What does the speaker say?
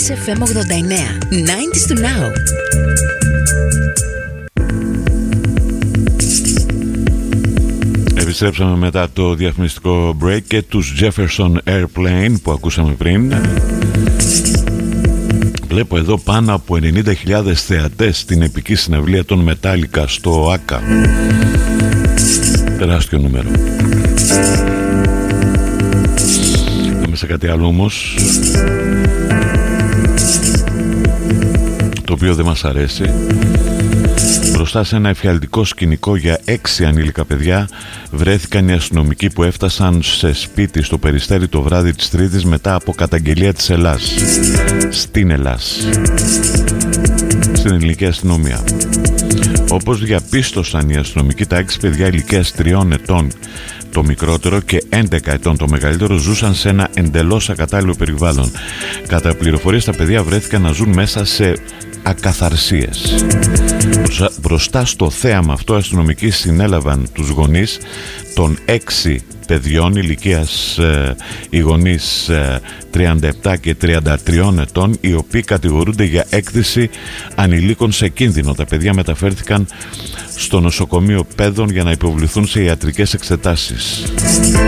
Kiss FM 89. 90s to now. Επιστρέψαμε μετά το διαφημιστικό break και τους Jefferson Airplane που ακούσαμε πριν. Βλέπω εδώ πάνω από 90.000 θεατές στην επική συναυλία των Metallica στο ΆΚΑ. Τεράστιο νούμερο. Πάμε σε κάτι άλλο όμως, το οποίο δεν μας αρέσει. Μπροστά σε ένα εφιαλτικό σκηνικό για 6 ανήλικα παιδιά βρέθηκαν οι αστυνομικοί που έφτασαν σε σπίτι στο Περιστέρι το βράδυ της Τρίτης μετά από καταγγελία της Ελλάς. Στην Ελλάς, στην ελληνική αστυνομία. Όπως διαπίστωσαν οι αστυνομικοί, τα 6 παιδιά ηλικίας 3 ετών το μικρότερο και 11 ετών το μεγαλύτερο ζούσαν σε ένα εντελώς ακατάλληλο περιβάλλον. Κατά πληροφορίες, τα παιδιά βρέθηκαν να ζουν μέσα σε ακαθαρσίες. Μπροστά στο θέαμα αυτό, οι αστυνομικοί συνέλαβαν τους γονείς των 6 παιδιών ηλικίας, οι γονείς 37 και 33 ετών, οι οποίοι κατηγορούνται για έκθεση ανηλίκων σε κίνδυνο. Τα παιδιά μεταφέρθηκαν στο νοσοκομείο Πέδων για να υποβληθούν σε ιατρικές εξετάσεις.